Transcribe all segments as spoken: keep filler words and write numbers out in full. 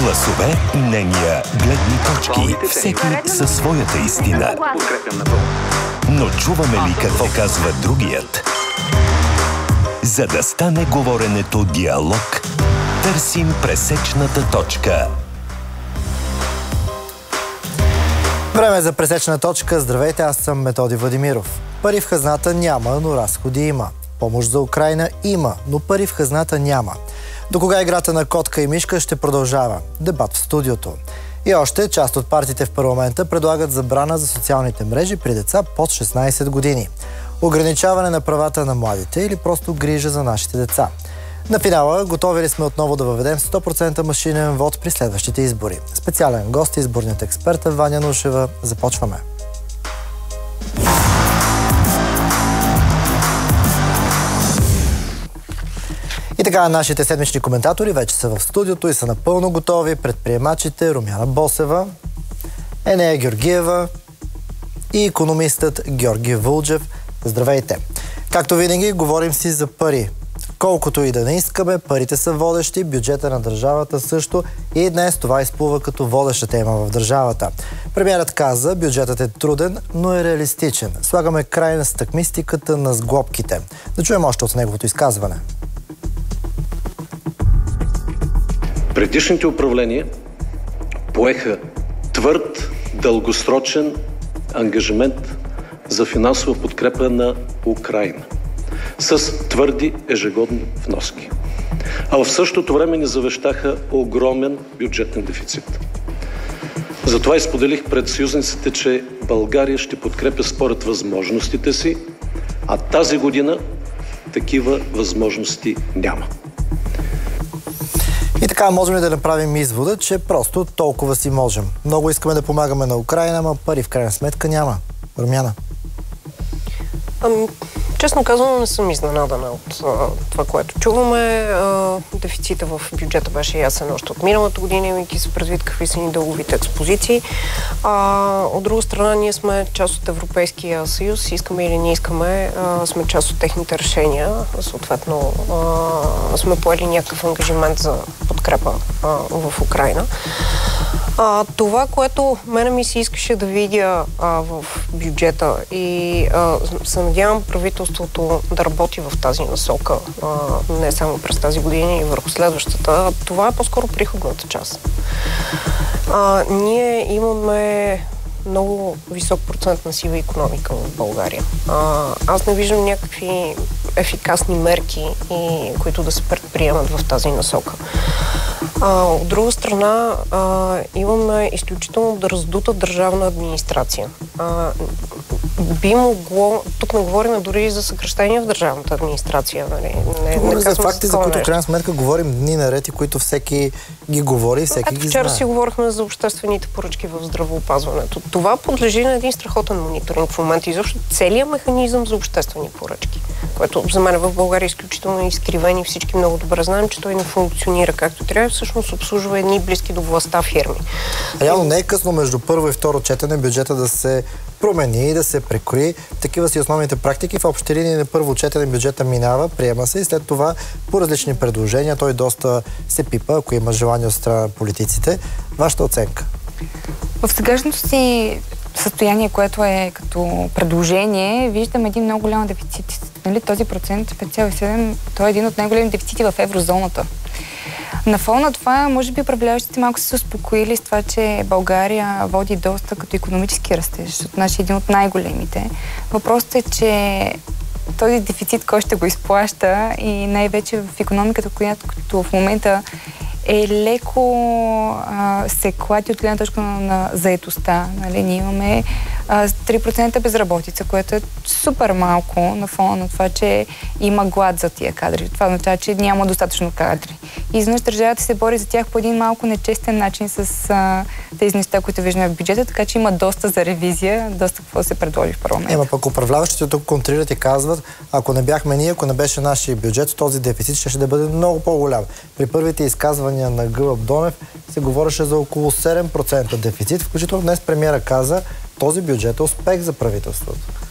Гласове, мнения, гледни точки. Всеки със своята истина. Но чуваме ли какво казва другият? За да стане говоренето диалог, търсим пресечната точка. Време за пресечна точка. Здравейте, аз съм Методи Владимиров. Пари в хазната няма, но разходи има. Помощ за Украйна има, но пари в хазната няма. До кога играта на котка и мишка ще продължава? Дебат в студиото. И още част от партиите в парламента предлагат забрана за социалните мрежи при деца под шестнайсет години. Ограничаване на правата на младите или просто грижа за нашите деца. На финала готови ли сме отново да въведем сто процента машинен вод при следващите избори? Специален гост, изборният експерт Ваня Нушева. Започваме. И така, нашите седмични коментатори вече са в студиото и са напълно готови. Предприемачите Румяна Босева, Енея Георгиева и икономистът Георги Вълджев. Здравейте! Както винаги, говорим си за пари. Колкото и да не искаме, парите са водещи, бюджета на държавата също, и днес това изплува като водеща тема в държавата. Премиерът каза, бюджетът е труден, но е реалистичен. Слагаме край на стъкмистиката на сглобките. Да чуем още от неговото изказване. Предишните управления поеха твърд, дългосрочен ангажимент за финансова подкрепа на Украйна с твърди ежегодни вноски. А в същото време ни завещаха огромен бюджетен дефицит. Затова изподелих пред съюзниците, че България ще подкрепя според възможностите си, а тази година такива възможности няма. И така, можем ли да направим извода, че просто толкова си можем? Много искаме да помагаме на Украйна, но пари в крайна сметка няма. Румяна? Ам, честно казано, не съм изненадана от а, това, което чуваме. А, дефицита в бюджета беше ясен още от миналата година, имайки се предвид какви са ни дълговите експозиции. А, от друга страна, ние сме част от Европейския съюз, искаме или не искаме, а, сме част от техните решения. Съответно, а, сме поели някакъв ангажимент за подкрепа а, в Украйна. А, това, което мене ми се искаше да видя а, в бюджета и а, се надявам правителството да работи в тази насока, а, не само през тази година и върху следващата, това е по-скоро приходната част. А, ние имаме много висок процент на сива икономика в България. А, аз не виждам някакви ефикасни мерки, и, които да се предприемат в тази насока. А, от друга страна, а, имаме изключително да раздута държавна администрация. А, би могло, тук не говорим дори за съкращение в държавната администрация. Нали? Не, Говорим не за факти, за които в крайна сметка говорим дни наред и които всеки ги говори и всеки Ето, ги вчера знае. си говорихме за обществените поръчки в здравеопазването. Това подлежи на един страхотен мониторинг в момента. Изобщо целият механизъм за обществени поръчки, което за мен в България е изключително изкривен и всички много добре знаем, че той не функционира както трябва. Всъщност обслужва едни близки до властта фирми. Реално не е късно между първо и второ четене бюджета да се промени и да се прекрои. Такива са и основните практики. В общи линии на първо четене бюджета минава, приема се и след това по различни предложения той доста се пипа, ако има желание от страна на политиците. Вашата оценка? В сегашното си състояние, което е като предложение, виждам един много голям дефицит. Нали, този процент пет цяло и седем, той е един от най-големи дефицити в еврозоната. На фона на това, може би управляващите малко са се успокоили с това, че България води доста като икономически растеж, от наши един от най-големите. Въпросът е, че този дефицит, кой ще го изплаща и най-вече в икономиката, която в момента е леко а, се клати от гледна точка на, на заетостта. Нали? Ние имаме а, три процента безработица, което е супер малко на фона на това, че има глад за тия кадри. Това означава, че няма достатъчно кадри. И изведнъж държавата се бори за тях по един малко нечестен начин с а, тези неща, които виждаме в бюджета, така че има доста за ревизия, доста какво се предложи в парламента. Ема пък управляващите тук контрират и казват, ако не бяхме ние, ако не беше нашия бюджет, този дефицит ще, ще да бъде много по-голям. При първите изказвания на Гълъб Донев се говореше за около седем процента дефицит, включително днес премиера каза, този бюджет е успех за правителството.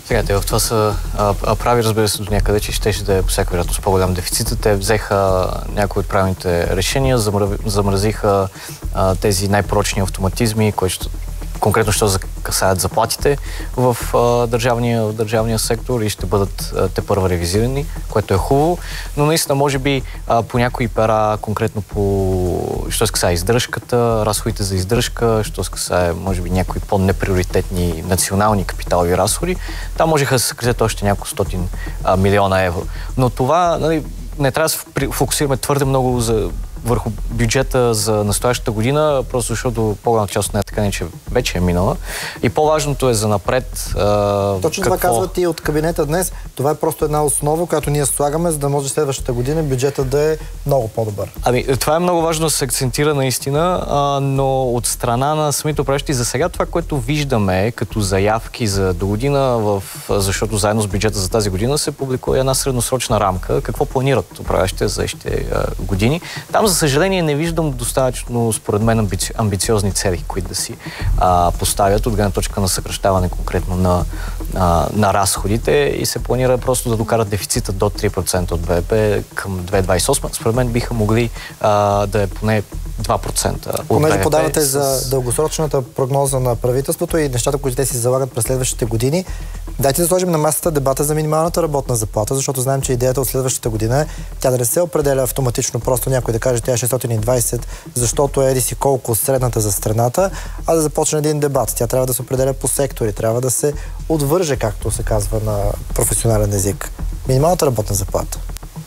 Сега, те в това са а, а, прави, разбира се, до някъде, че щеше да е по всяка вероятност по-голям дефицит. Те взеха някои от правилните решения, замръ... замразиха а, тези най-прочни автоматизми, които конкретно ще касаят заплатите в, а, държавния, в държавния сектор и ще бъдат а, те първа ревизирани, което е хубаво. Но наистина, може би, а, по някои пера, конкретно по, що се касае издръжката, разходите за издръжка, що се касае, може би, някои по-неприоритетни национални капиталови разходи, там можеха да се съкратят още няколко стотин а, милиона евро. Но това, нали, не трябва да се фокусираме твърде много за върху бюджета за настоящата година, просто защото по-голяма част от нея така не, че вече е минала. И по-важното е за напред. А, Точно какво... това казват и от кабинета днес. Това е просто една основа, която ние слагаме, за да може следващата година бюджета да е много по-добър. Ами, това е много важно да се акцентира наистина, а, но от страна на самите управляващи за сега това, което виждаме като заявки за до година, в, защото заедно с бюджета за тази година се публикува една средносрочна рамка, какво планират управляващите за следващите години. Там, за съжаление, не виждам достатъчно, според мен, амбици... амбициозни цели, които да си а, поставят от гледна точка на съкращаване конкретно на, а, на разходите и се планира просто да докарат дефицита до три процента от БВП към две хиляди двадесет и осма. Според мен биха могли а, да е поне два процента от Понеже БВП. подавате с... за дългосрочната прогноза на правителството и нещата, които те си залагат през следващите години, дайте да сложим на масата дебата за минималната работна заплата, защото знаем, че идеята от следващата година е тя да не се определя автоматично, просто някой да каже тя е шестстотин и двадесет, защото еди си колко средната за страната, а да започне един дебат. Тя трябва да се определя по сектори, трябва да се отвърже, както се казва на професионален език. Минималната работна заплата.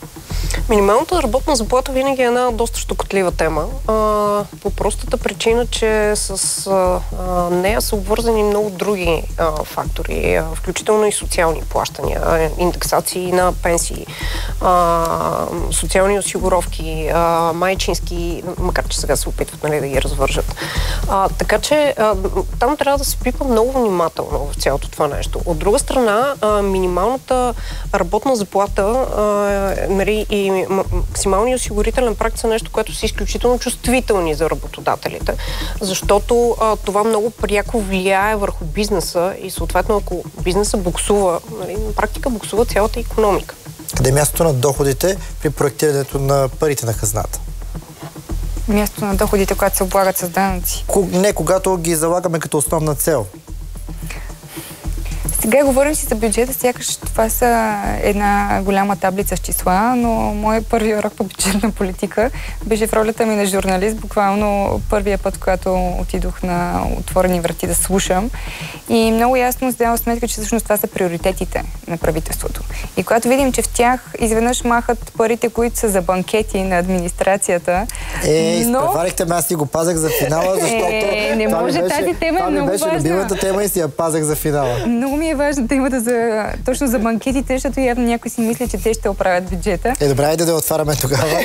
Минималната работна заплата винаги е една доста щекотлива тема. А, по простата причина, че с а, а, нея са обвързани много други а, фактори, а, включително и социални плащания, индексации на пенсии, а, социални осигуровки, а, майчински, макар че сега се опитват, нали, да ги развържат. А, така че а, там трябва да се пипа много внимателно в цялото това нещо. От друга страна, а, минималната работна заплата, а, нали, и максималният осигурителен праг са нещо, което са изключително чувствителни за работодателите, защото а, това много пряко влияе върху бизнеса и съответно, ако бизнеса буксува, нали, на практика буксува цялата икономика. Къде е мястото на доходите при проектирането на парите на хазната? Мястото на доходите, когато се облагат с данъци. Не, когато ги залагаме като основна цел. Сега говорим си за бюджета, сякаш това са една голяма таблица с числа, но моят първи урок по бюджетна политика беше в ролята ми на журналист, буквално първия път, когато отидох на отворени врати да слушам. И много ясно се дава сметка, че всъщност това са приоритетите на правителството. И когато видим, че в тях изведнъж махат парите, които са за банкети на администрацията. Е, изпреварихте ме, аз си го пазах за финала, защото е, не може, беше, тази тема е много важна. Това ми беше любимата тема и си я пазах за финала. Много ми е важно темата за, точно за банкетите, защото явно някой си мисли, че те ще оправят бюджета. Е, добре, айде да отваряме тогава.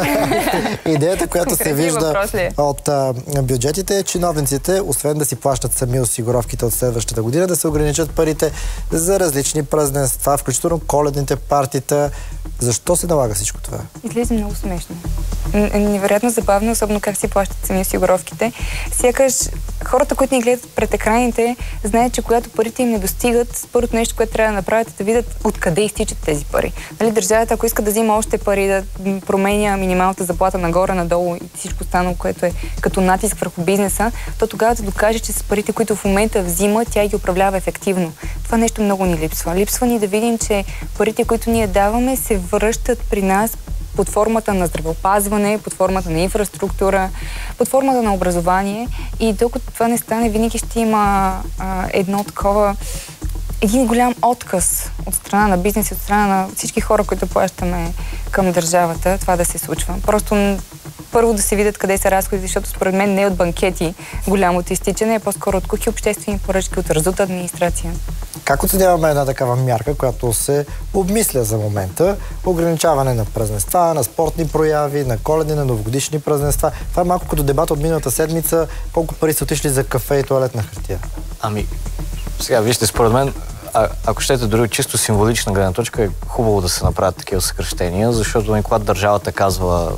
Идеята, която се вижда от а, бюджетите е чиновниците, освен да си плащат сами осигуровките от следващата година, да се ограничат парите за различни празненства, включително коледните, партита. Защо се налага всичко това? Излиза много смешно. Невероятно забавно, особено как си плащат сами осигуровките. Сякаш хората, които ни гледат пред екраните, знаят, че когато парите им не достигат, първото нещо, което трябва да направят, е да видят откъде изтичат тези пари. Нали, държавата, ако иска да взима още пари, да променя минималната заплата нагоре, надолу и всичко останало, което е като натиск върху бизнеса, то тогава да докаже, че с парите, които в момента взима, тя ги управлява ефективно. Това нещо много ни липсва. Липсва ни да видим, че парите, които ние даваме, се връщат при нас под формата на здравеопазване, под формата на инфраструктура, под формата на образование. И докато това не стане, винаги ще има а, едно такова, един голям отказ от страна на бизнес и от страна на всички хора, които плащаме към държавата, това да се случва. Просто първо да се видят къде са разходите, защото според мен не е от банкети голямото изтичане, е по-скоро от кухи обществени поръчки, от разута администрация. Как оценяваме една такава мярка, която се обмисля за момента? Ограничаване на празненства, на спортни прояви, на коледни, на новогодишни празненства. Това е малко като дебат от миналата седмица. Колко пари са отишли за кафе и тоалетна хартия? Ами, сега вижте, според мен, а, ако щете дори чисто символична гледна точка, е хубаво да се направят такива съкращения, защото когато държавата казва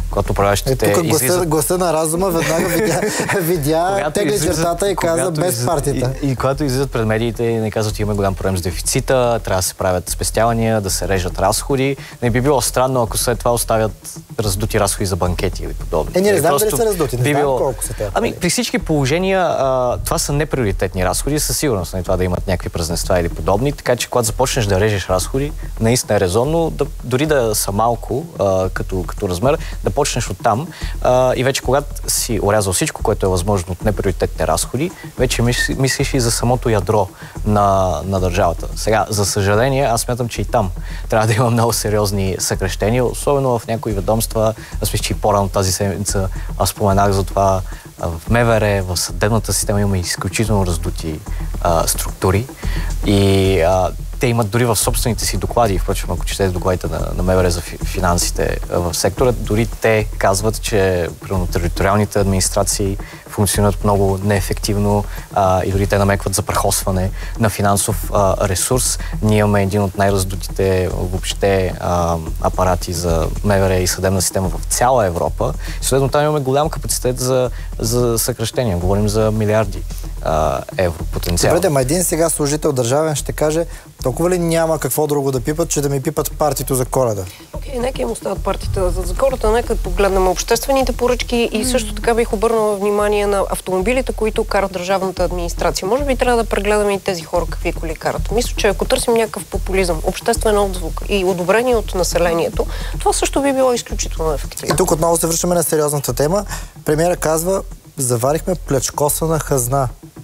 когато управляващите е, тук гласа, излизат... гласа на разума веднага видя, видя тегли чертата и каза без излизат, партията. И, и, и когато излизат пред медиите и не казват, че има голям проблем с дефицита, трябва да се правят спестявания, да се режат разходи. Не би било странно, ако след това оставят раздути разходи за банкети или подобни. Е, ние не знам дали са раздути, не би знам било... колко са те. Ами, при всички положения а, това са неприоритетни разходи, със сигурност на това да имат някакви празненства или подобни, така че когато започнеш да режеш разходи, наистина е резонно, да, дори да са малко а, като, като размер, да почнеш оттам а, и вече когато си орязал всичко, което е възможно от неприоритетни разходи, вече мислиш, мислиш и за самото ядро на, на държавата. Сега, за съжаление, аз смятам, че и там трябва да има много сериозни съкращения, особено в някои ведомства. Аз мисля, че и по-рано тази седмица аз споменах за това. В МВР, в съдебната система има изключително раздути а, структури и а, те имат дори в собствените си доклади, впрочем, ако четете докладите на, на МВР за финансите в сектора, дори те казват, че примерно териториалните администрации функционират много неефективно а, и дори те намекват за прахосване на финансов а, ресурс. Ние имаме един от най-раздутите въобще а, апарати за МВР и съдебна система в цяла Европа. Следно там имаме голям капацитет за, за съкращения. Говорим за милиарди а, евро потенциал. Добре, ма един сега служител държавен ще каже, толкова ли няма какво друго да пипат, че да ми пипат партито за Коледа? Окей, okay, нека им остават партията за, за хората, нека погледнем обществените поръчки и също така бих обърнала внимание на автомобилите, които карат държавната администрация. Може би трябва да прегледаме и тези хора какви коли карат. Мисля, че ако търсим някакъв популизъм, обществен отзвук и одобрение от населението, това също би било изключително ефективно. И тук отново се връщаме на сериозната тема. Премиера казва, заварихме плячкосана хазна.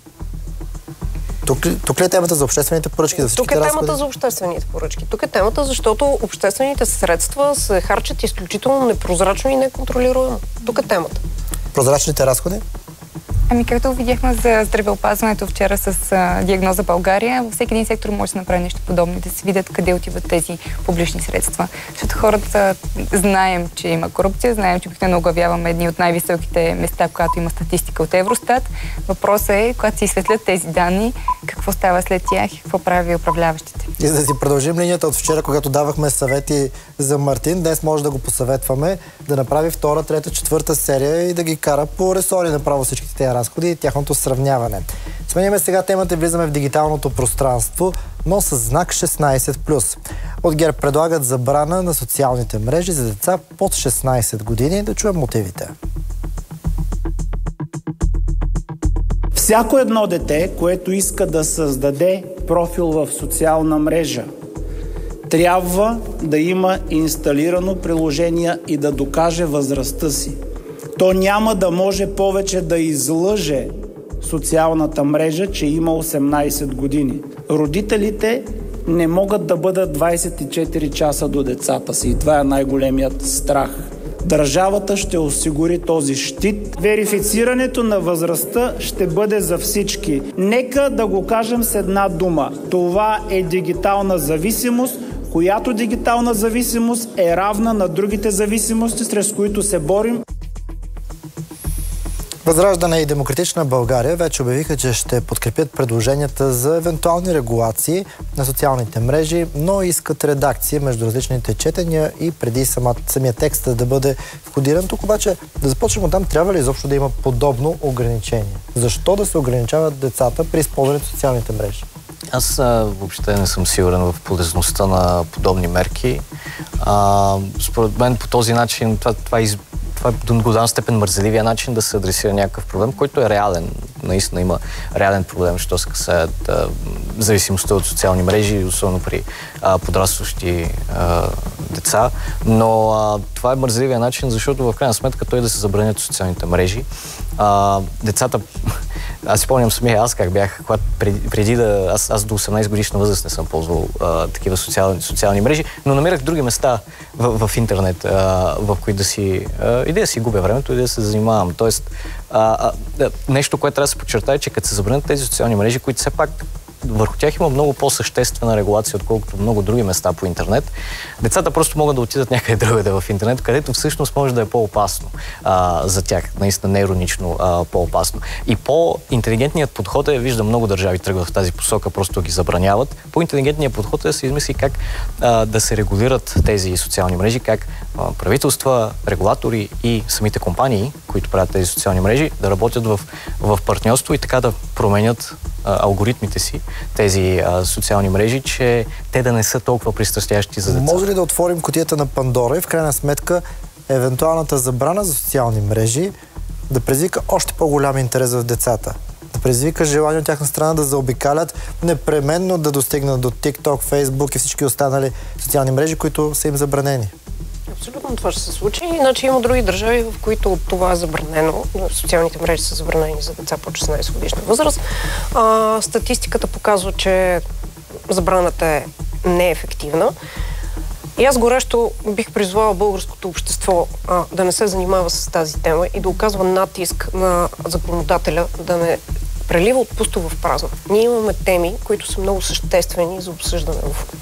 Тук, тук ли е темата за обществените поръчки? За тук е темата разходи? за обществените поръчки. Тук е темата, защото обществените средства се харчат изключително непрозрачно и неконтролируемо. Тук е темата. Прозрачните разходи? Ами, както видяхме за здравеопазването вчера с а, диагноза България, във всеки един сектор може да се направи нещо подобно, да се видят къде отиват тези публични средства. Защото хората знаем, че има корупция, знаем, че обикновено оглавяваме едни от най-високите места, когато има статистика от Евростат. Въпросът е, когато се изсветлят тези данни, какво става след тях и какво прави управляващите. И за да си продължим линията от вчера, когато давахме съвети за Мартин, днес може да го посъветваме да направи втора, трета, четвърта серия и да ги кара по ресори направо всичките тези разходи и тяхното сравняване. Сменяме сега темата и влизаме в дигиталното пространство, но с знак шестнайсет плюс. От ГЕРБ предлагат забрана на социалните мрежи за деца под шестнайсет години. Да чуем мотивите. Всяко едно дете, което иска да създаде профил в социална мрежа, трябва да има инсталирано приложение и да докаже възрастта си. То няма да може повече да излъже социалната мрежа, че има осемнайсет години. Родителите не могат да бъдат двайсет и четири часа до децата си. И това е най-големият страх. Държавата ще осигури този щит. Верифицирането на възрастта ще бъде за всички. Нека да го кажем с една дума. Това е дигитална зависимост, която дигитална зависимост е равна на другите зависимости, срещу които се борим. Възраждане и Демократична България вече обявиха, че ще подкрепят предложенията за евентуални регулации на социалните мрежи, но искат редакция между различните четения и преди самат, самия текст да бъде входиран. Тук обаче да започнем от там, трябва ли изобщо да има подобно ограничение? Защо да се ограничават децата при използването на социалните мрежи? Аз а, въобще не съм сигурен в полезността на подобни мерки. А, според мен по този начин това, това, из, това е до голяма степен мързеливия начин да се адресира някакъв проблем, който е реален. Наистина има реален проблем, що се касаят а, зависимостта от социални мрежи, особено при а, подрастващи а, деца. Но а, това е мързеливия начин, защото в крайна сметка той да се забранят социалните мрежи. А, децата... Аз си помням самия аз как бях, когато преди, преди да... Аз, аз до осемнайсет годишна възраст не съм ползвал а, такива социални, социални мрежи, но намирах други места в, в интернет, а, в които да си... А, и да си губя времето, и да се занимавам. Тоест, а, а, нещо, което трябва да се подчертае, че като се забранят тези социални мрежи, които все пак върху тях има много по-съществена регулация, отколкото много други места по интернет. Децата просто могат да отидат някъде другаде в интернет, където всъщност може да е по-опасно а, за тях, наистина не иронично а, по-опасно. И по-интелигентният подход е, виждам много държави тръгват в тази посока, просто ги забраняват. По-интелигентният подход е да се измисли как а, да се регулират тези социални мрежи, как а, правителства, регулатори и самите компании, които правят тези социални мрежи, да работят в, в партньорство и така да променят а, алгоритмите си, тези а, социални мрежи, че те да не са толкова пристрастящи за деца. Може ли да отворим кутията на Пандора и в крайна сметка евентуалната забрана за социални мрежи да предизвика още по-голям интерес в децата? Да предизвика желание от тяхна страна да заобикалят, непременно да достигнат до TikTok, Facebook и всички останали социални мрежи, които са им забранени? Абсолютно това ще се случи. Иначе има други държави, в които това е забранено. Социалните мрежи са забранени за деца по шестнайсет годишна възраст. А, статистиката показва, че забраната е неефективна. И аз горещо бих призвала българското общество а, да не се занимава с тази тема и да оказва натиск на законодателя да не прелива от пусто в празно. Ние имаме теми, които са много съществени за обсъждане.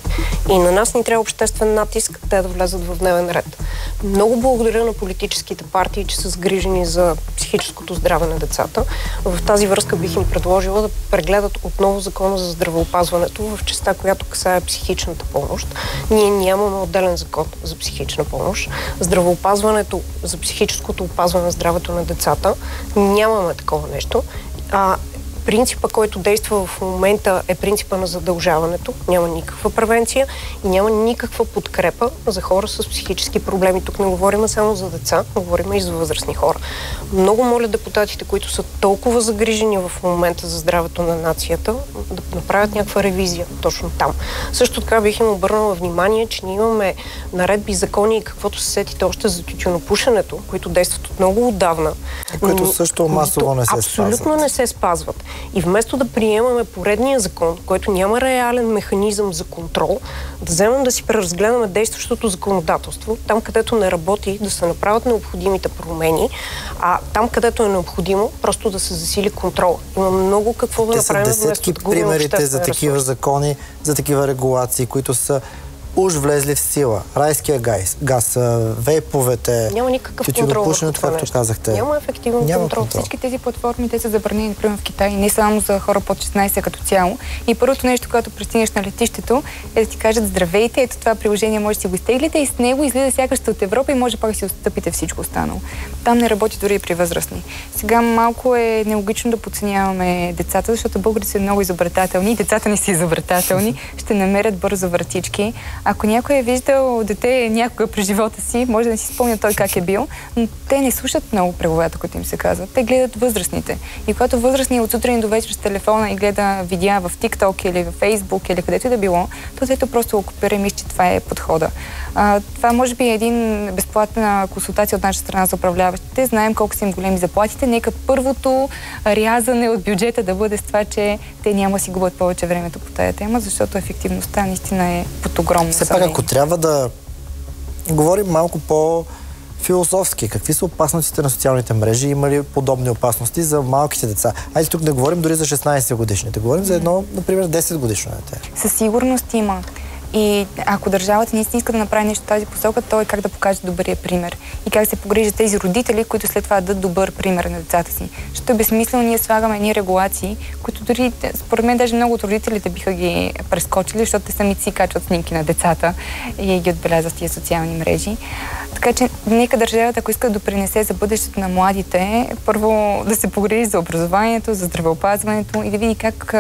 И на нас ни трябва обществен натиск, те да влязат в дневен ред. Много благодаря на политическите партии, че са загрижени за психическото здраве на децата. В тази връзка бих им предложила да прегледат отново Закона за здравеопазването в частта, която касае психичната помощ. Ние нямаме отделен закон за психична помощ. Здравеопазването за психическото опазване на здравето на децата нямаме такова нещо. А принципа, който действа в момента, е принципа на задължаването. Няма никаква превенция и няма никаква подкрепа за хора с психически проблеми. Тук не говорим само за деца, говорим и за възрастни хора. Много моля депутатите, които са толкова загрижени в момента за здравето на нацията, да направят някаква ревизия точно там. Също така бих им обърнала внимание, че ние имаме наредби, закони и каквото се сетите още за тютюнопушенето, които действат от много отдавна. Които също масово не се абсолютно спазват. Абсолютно не се спазват. И вместо да приемаме поредния закон, който няма реален механизъм за контрол, да вземем да си преразгледаме действащото законодателство, там където не работи, да се направят необходимите промени, а там където е необходимо, просто да се засили контрол. Има много какво да направим. Те са десетки примерите за такива ресурс. закони, за такива регулации, които са уж влезли в сила. Райския газ, газ вейповете, няма никакъв контрол върху това както нещо. казахте. Няма ефективен Няма контрол. контрол. Всички тези платформи, те са забранени, например, в Китай, не само за хора под шестнайсет като цяло. И първото нещо, когато пристигнеш на летището, е да ти кажат: здравейте, ето това приложение може да си го изтеглите и с него излиза сякаш от Европа и може пак да си отстъпите всичко останало. Там не работи дори и при възрастни. Сега малко е нелогично да подценяваме децата, защото българите са много изобретателни, децата ни са изобретателни, ще намерят бързо вратички. Ако някой е виждал дете някога през живота си, може да не си спомня той как е бил, но те не слушат много преговията, които им се казват. Те гледат възрастните. И когато възрастният от сутрин до вечер с телефона и гледа видеа в TikTok или в Facebook или където и да било, то дето просто го копира и мисля, че това е подхода. А, това може би е един безплатна консултация от наша страна за управляващите. Знаем колко са им големи заплатите. Нека първото рязане от бюджета да бъде с това, че те няма да си губят повече времето по тая тема, защото ефективността наистина е под огромно. Все пак, ако трябва да говорим малко по-философски, какви са опасностите на социалните мрежи? Има ли подобни опасности за малките деца? Айде тук не говорим дори за шестнайсет годишните. Говорим за едно, например, десет годишно дете. Със сигурност има. И ако държавата наистина иска да направи нещо в тази посока, то е как да покаже добрия пример. И как се погрижат тези родители, които след това дадат добър пример на децата си. Защото е безсмислено ние слагаме едни регулации, които дори, според мен, даже много от родителите биха ги прескочили, защото те самите си качват снимки на децата и ги отбелязват тия социални мрежи. Така че нека държавата, ако иска да допринесе за бъдещето на младите, първо да се погрижи за образованието, за здравеопазването и да види как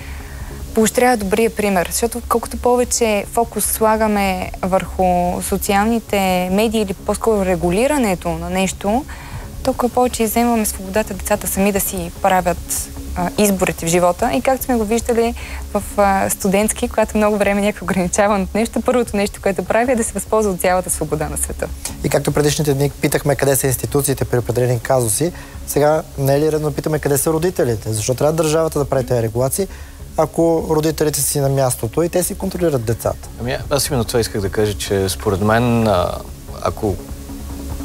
поощрява добрия пример, защото колкото повече фокус слагаме върху социалните медии или по-скоро регулирането на нещо, толкова повече изземваме свободата децата сами да си правят а, изборите в живота. И както сме го виждали в а, студентски, когато много време някакво ограничавано от нещо, първото нещо, което прави, е да се възползва от цялата свобода на света. И както предишните дни питахме къде са институциите при определени казуси, сега не е ли редно питаме къде са родителите? Защо трябва държавата да прави тези регулации, ако родителите си на мястото и те си контролират децата? Ами аз именно това исках да кажа, че според мен, ако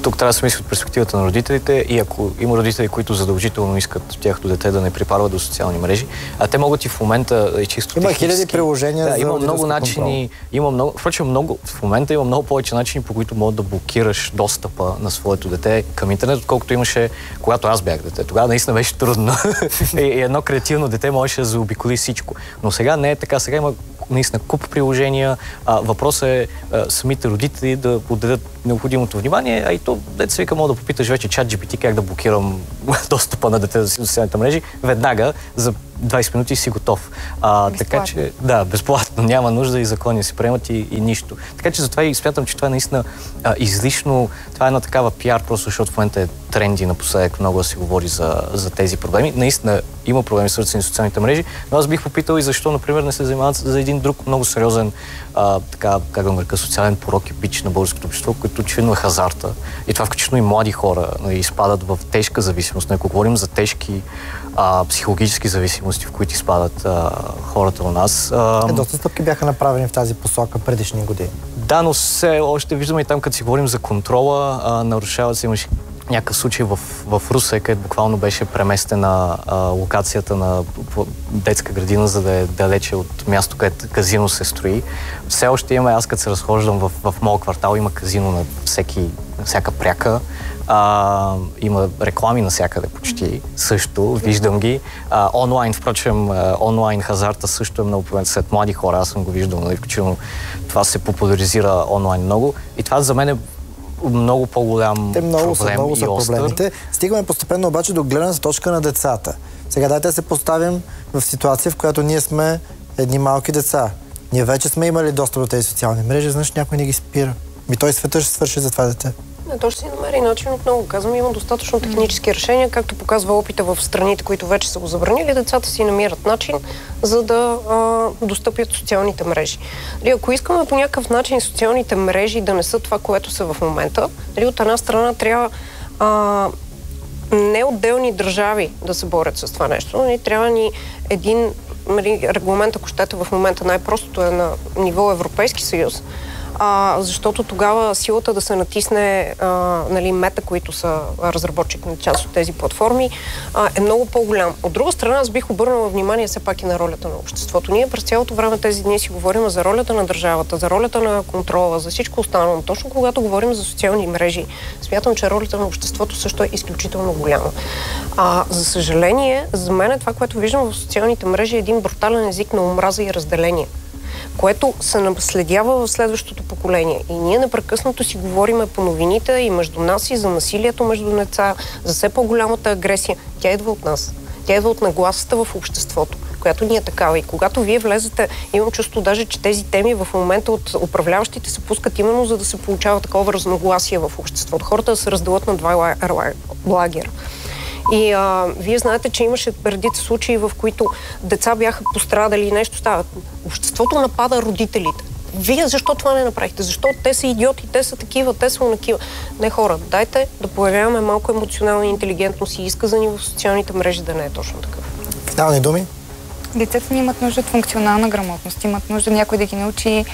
тук трябва да се мисли от перспективата на родителите и ако има родители, които задължително искат тяхното дете да не припарва до социални мрежи, а те могат и в момента и чисто има технически... хиляди приложения да, за има много начини, има много, впрочем, много, в момента има много повече начини, по които могат да блокираш достъпа на своето дете към интернет, отколкото имаше, когато аз бях дете. Тогава наистина беше трудно. и, и едно креативно дете можеше да заобиколи всичко. Но сега не е така. Сега има наистина куп приложения. А, въпросът е а, самите родители да отдадат необходимото внимание, а и то, дете вика, мога да попиташ вече чат джи пи ти как да блокирам достъпа на дете до социалните мрежи. Веднага, за двайсет минути си готов. А, така че, да, безплатно. Няма нужда и закони си приемат и, и нищо. Така че затова и смятам, че това е наистина а, излишно. Това е една такава пиар, просто защото в момента е тренди напоследък много да се говори за, за тези проблеми. Наистина има проблеми свързани с социалните мрежи, но аз бих попитал и защо, например, не се занимават за един друг много сериозен, а, така, как да го нарека, социален порок и бич на българското общество, който очевидно е хазарта. И това включително и млади хора нали, изпадат в тежка зависимост. Ако говорим за тежки а, психологически зависимости, в които изпадат а, хората у нас. А, е, доста стъпки бяха направени в тази посока предишни години. Да, но все още виждаме и там, като си говорим за контрола, а, нарушава се, имаше някакъв случай в, в Русе, където буквално беше преместена а, локацията на детска градина, за да е далече от място, където казино се строи. Все още има, аз като се разхождам в, в моят квартал, има казино на, всеки, на всяка пряка. А, има реклами навсякъде почти, също, виждам ги. А, онлайн, впрочем, онлайн хазарта също е много популярен сред млади хора, аз съм го виждал, нали, включително това се популяризира онлайн много. И това за мен е много по-голям Те много проблем са, много и са проблемите. Стигаме постепенно обаче до гледната точка на децата. Сега дайте да се поставим в ситуация, в която ние сме едни малки деца. Ние вече сме имали достъп до тези социални мрежи, значи някой не ги спира. Ми той света ще свърши за това дете. Не, то ще си намери начин, отново казвам, има достатъчно технически решения, както показва опита в страните, които вече са го забранили, децата си намират начин, за да а, достъпят социалните мрежи. Дали, ако искаме по някакъв начин социалните мрежи да не са това, което са в момента, дали, от една страна трябва а, не отделни държави да се борят с това нещо, нали, трябва ни един регламент, ако щете в момента най-простото е на ниво Европейски съюз, А, защото тогава силата да се натисне а, нали, мета, които са разработчик на част от тези платформи, а, е много по-голям. От друга страна, аз бих обърнала внимание все пак и на ролята на обществото. Ние през цялото време тези дни си говорим за ролята на държавата, за ролята на контрола, за всичко останало. Точно когато говорим за социални мрежи, смятам, че ролята на обществото също е изключително голяма. А, за съжаление, за мен е това, което виждам в социалните мрежи, е един брутален език на омраза и разделение, което се наследява в следващото поколение. И ние непрекъснато си говориме по новините и между нас и за насилието между деца, за все по-голямата агресия. Тя идва от нас. Тя идва от нагласата в обществото, която ни е такава. И когато вие влезете, имам чувство даже, че тези теми в момента от управляващите се пускат именно за да се получава такова разногласие в обществото. Хората да се разделят на два лагера. И а, вие знаете, че имаше редица случаи, в които деца бяха пострадали и нещо става. Обществото напада родителите. Вие защо това не направихте? Защо те са идиоти, те са такива, те са онакива? Не, хора, дайте да появяваме малко емоционална интелигентност и изказани в социалните мрежи да не е точно такъв. Финални думи? Децата ни имат нужда от функционална грамотност, имат нужда някой да ги научи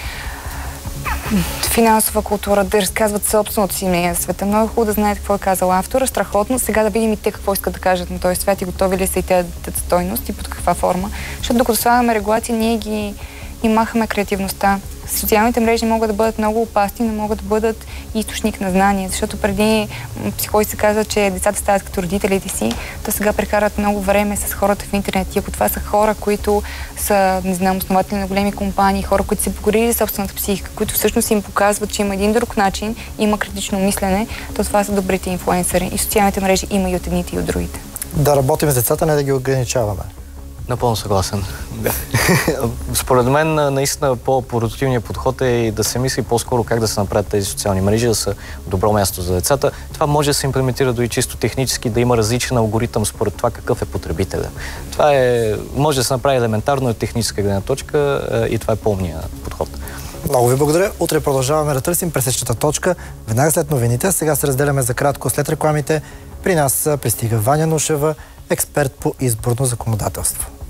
финансова култура, да разказват собственото си мнение за света. Много е хубаво да знаете какво е казал автора. Страхотно. Сега да видим и те какво искат да кажат на този свят и готови ли са и те да дадат стойност и под каква форма. Защото докато слагаме регулации, ние ги и махаме креативността. Социалните мрежи могат да бъдат много опасни, но могат да бъдат източник на знание, защото преди психологи се казва, че децата стават като родителите си, то сега прекарат много време с хората в интернет. И ако това са хора, които са, не знам, основатели на големи компании, хора, които се покорили собствената психика, които всъщност им показват, че има един друг начин, има критично мислене, то това са добрите инфлуенсъри. И социалните мрежи има и от едните и от другите. Да работим с децата, не да ги ограничаваме. Напълно съгласен. Да. Според мен, наистина по-продуктивният подход е да се мисли по-скоро как да се направят тези социални мрежи, да са добро място за децата. Това може да се имплементира дори чисто технически, да има различен алгоритъм според това какъв е потребителя. Това е, може да се направи елементарно от техническа гледна точка и това е по-умният подход. Много ви благодаря. Утре продължаваме да търсим пресечната точка. Веднага след новините. Сега се разделяме за кратко след рекламите. При нас пристига Ваня Нушева, експерт по изборно законодателство.